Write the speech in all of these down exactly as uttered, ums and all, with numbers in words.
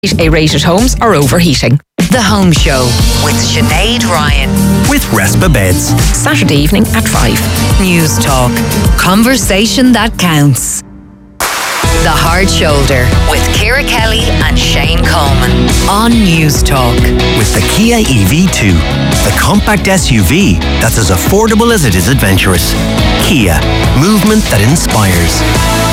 A-rated homes are overheating. The Home Show with Sinead Ryan. With Respa Beds. Saturday evening at five. News Talk. Conversation that counts. The Hard Shoulder with Ciara Kelly and Shane Coleman on News Talk. With the Kia E V two, the compact S U V that's as affordable as it is adventurous. Kia, movement that inspires.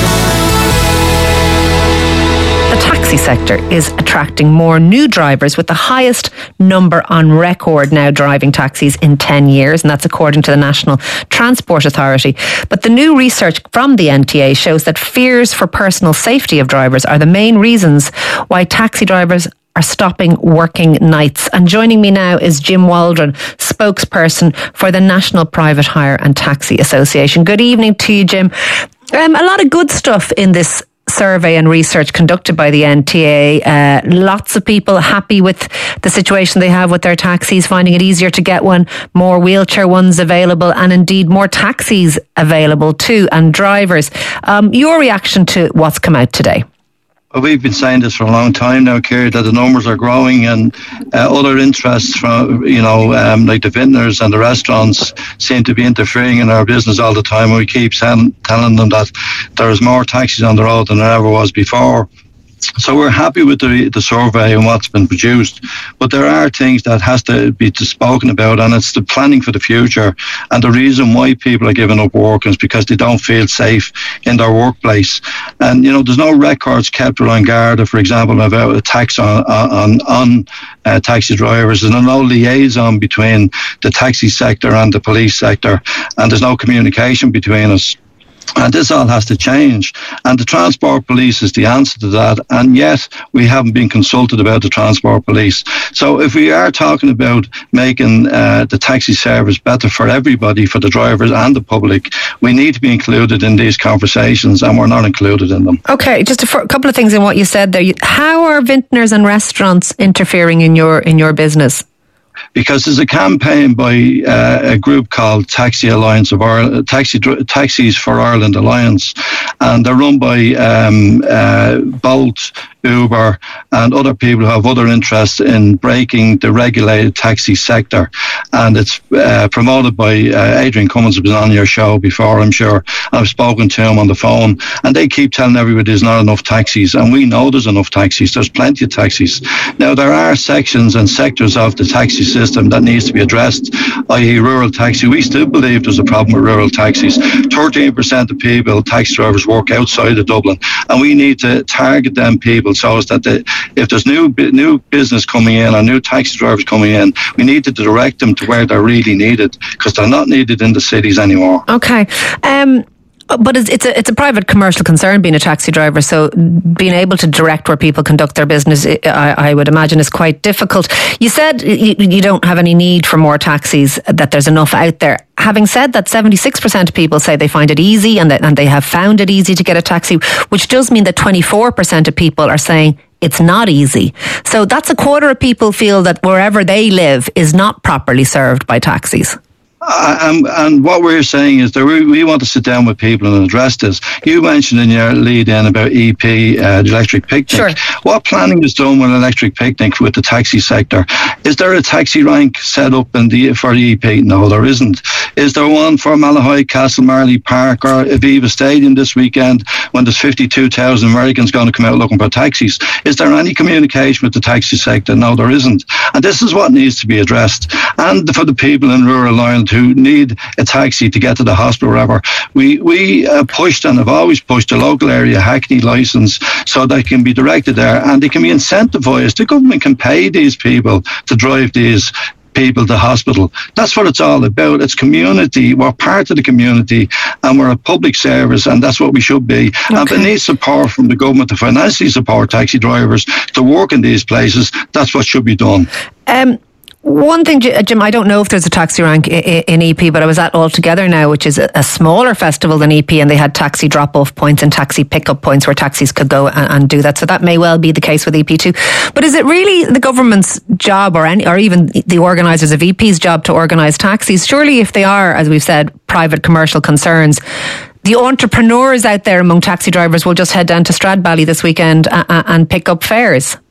The taxi sector is attracting more new drivers, with the highest number on record now driving taxis in ten years, and that's according to the National Transport Authority. But the new research from the N T A shows that fears for personal safety of drivers are the main reasons why taxi drivers are stopping working nights. And joining me now is Jim Waldron, spokesperson for the National Private Hire and Taxi Association. Good evening to you, Jim. Um, a lot of good stuff in this survey and research conducted by the N T A. Uh, lots of people happy with the situation they have with their taxis, finding it easier to get one, more wheelchair ones available, and indeed more taxis available too, and drivers. Um, your reaction to what's come out today? Well, we've been saying this for a long time now, Ciara, that the numbers are growing, and uh, other interests from, you know, um, like the vintners and the restaurants seem to be interfering in our business all the time. And we keep telling, telling them that there is more taxis on the road than there ever was before. So we're happy with the the survey and what's been produced, but there are things that has to be spoken about, and it's the planning for the future. And the reason why people are giving up work is because they don't feel safe in their workplace. And you know, there's no records kept around Garda, for example, about attacks on on on uh, taxi drivers. There's no liaison between the taxi sector and the police sector, and there's no communication between us. And this all has to change. And the Transport Police is the answer to that. And yet we haven't been consulted about the Transport Police. So if we are talking about making uh, the taxi service better for everybody, for the drivers and the public, we need to be included in these conversations, and we're not included in them. Okay, just a, f- a couple of things in what you said there. How are vintners and restaurants interfering in your in your business? Because there's a campaign by uh, a group called Taxi Alliance of Ireland, Taxi Taxis for Ireland Alliance, and they're run by um, uh, Bolt, Uber, and other people who have other interests in breaking the regulated taxi sector. And it's uh, promoted by uh, Adrian Cummins, who was on your show before, I'm sure. I've spoken to him on the phone, and they keep telling everybody there's not enough taxis, and we know there's enough taxis. There's plenty of taxis. Now, there are sections and sectors of the taxi system that needs to be addressed, that is rural taxi. We still believe there's a problem with rural taxis. thirteen percent of people, taxi drivers, work outside of Dublin, and we need to target them people so as that they, if there's new new business coming in or new taxi drivers coming in, we need to direct them to where they're really needed, because they're not needed in the cities anymore. Okay. Um But it's, it's a it's a private commercial concern, being a taxi driver, so being able to direct where people conduct their business, I, I would imagine, is quite difficult. You said you, you don't have any need for more taxis, that there's enough out there. Having said that, seventy-six percent of people say they find it easy and that and they have found it easy to get a taxi, which does mean that twenty-four percent of people are saying it's not easy. So that's a quarter of people feel that wherever they live is not properly served by taxis. Uh, and, and what we're saying is that we, we want to sit down with people and address this. You mentioned in your lead-in about E P, uh, the electric picnic. Sure. What planning is done with electric picnic with the taxi sector? Is there a taxi rank set up in the for the E P? No, there isn't. Is there one for Malahide, Castle Marley Park or Aviva Stadium this weekend when there's fifty-two thousand Americans going to come out looking for taxis? Is there any communication with the taxi sector? No, there isn't. And this is what needs to be addressed. And for the people in rural Ireland who need a taxi to get to the hospital or whatever, we, we uh, pushed and have always pushed a local area Hackney licence so they can be directed there and they can be incentivised. The government can pay these people to drive these people to hospital. That's what it's all about. It's community. We're part of the community and we're a public service, and that's what we should be. Okay. And if it needs support from the government to financially support taxi drivers to work in these places, that's what should be done. Um One thing, Jim, I don't know if there's a taxi rank in E P, but I was at All Together Now, which is a smaller festival than E P, and they had taxi drop-off points and taxi pick-up points where taxis could go and, and do that. So that may well be the case with E P too. But is it really the government's job, or any, or even the organisers of E P's job, to organise taxis? Surely if they are, as we've said, private commercial concerns, the entrepreneurs out there among taxi drivers will just head down to Stradbally this weekend and, and pick up fares.